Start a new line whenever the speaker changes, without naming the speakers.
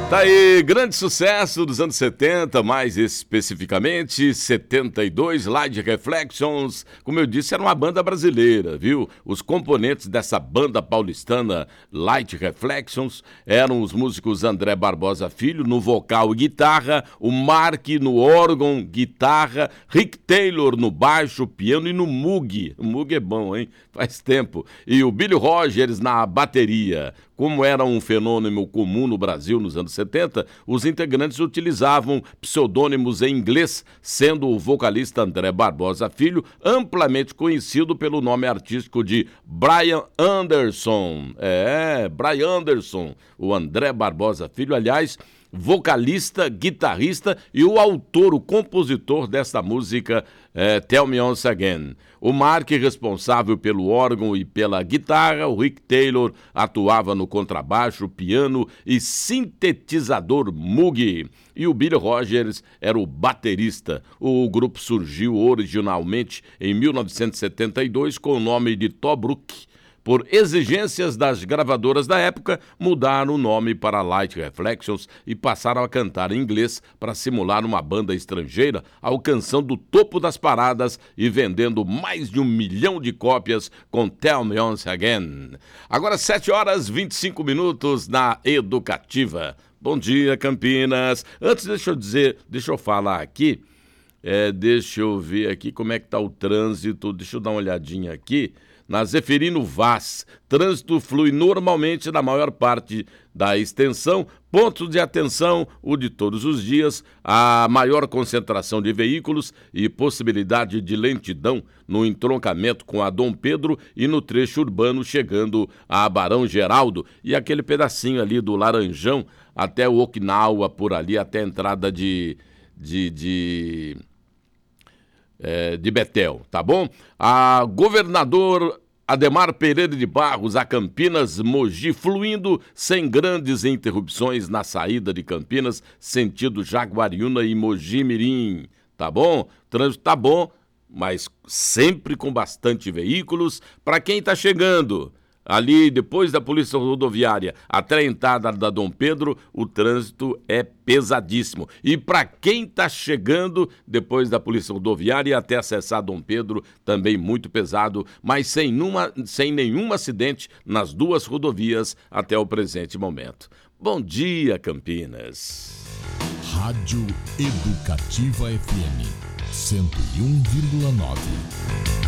Tá aí, grande sucesso dos anos 70, mais especificamente 72, Light Reflections. Como eu disse, era uma banda brasileira, viu? Os componentes dessa banda paulistana Light Reflections eram os músicos André Barbosa Filho no vocal e guitarra, o Mark no órgão, guitarra, Rick Taylor no baixo, piano e no Moog. O Moog é bom, hein? Faz tempo. E o Billy Rogers na bateria. Como era um fenômeno comum no Brasil nos anos 70, os integrantes utilizavam pseudônimos em inglês, sendo o vocalista André Barbosa Filho amplamente conhecido pelo nome artístico de Brian Anderson. Brian Anderson, o André Barbosa Filho, aliás, vocalista, guitarrista e o autor, o compositor desta música, Tell Me Once Again. O Mark, responsável pelo órgão e pela guitarra, o Rick Taylor atuava no contrabaixo, piano e sintetizador Moog. E o Billy Rogers era o baterista. O grupo surgiu originalmente em 1972 com o nome de Tobruk. Por exigências das gravadoras da época, mudaram o nome para Light Reflections e passaram a cantar em inglês para simular uma banda estrangeira, alcançando o topo das paradas e vendendo mais de 1 milhão de cópias com Tell Me Once Again. Agora 7h25 na Educativa. Bom dia, Campinas. Antes, deixa eu falar aqui, deixa eu ver aqui como é que está o trânsito, deixa eu dar uma olhadinha aqui. Na Zeferino Vaz, trânsito flui normalmente na maior parte da extensão. Pontos de atenção, o de todos os dias, a maior concentração de veículos e possibilidade de lentidão no entroncamento com a Dom Pedro e no trecho urbano chegando a Barão Geraldo e aquele pedacinho ali do Laranjão até o Okinawa, por ali, até a entrada de Betel, tá bom? A governador Ademar Pereira de Barros, a Campinas, Mogi, fluindo sem grandes interrupções na saída de Campinas, sentido Jaguariúna e Mogi Mirim, tá bom? Trânsito tá bom, mas sempre com bastante veículos. Para quem tá chegando ali depois da Polícia Rodoviária até a entrada da Dom Pedro, o trânsito é pesadíssimo. E para quem está chegando depois da Polícia Rodoviária até acessar Dom Pedro, também muito pesado, mas sem nenhum acidente nas duas rodovias até o presente momento. Bom dia, Campinas.
Rádio Educativa FM 101,9.